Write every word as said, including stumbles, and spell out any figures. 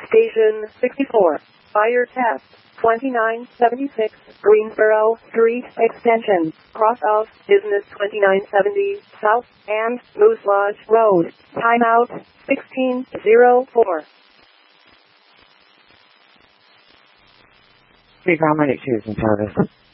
Station sixty-four. Fire test. twenty-nine seventy-six, Greensboro Street Extension, cross of Business twenty-nine seventy South and Moose Lodge Road. Timeout sixteen oh four. Free paramedic choosing service.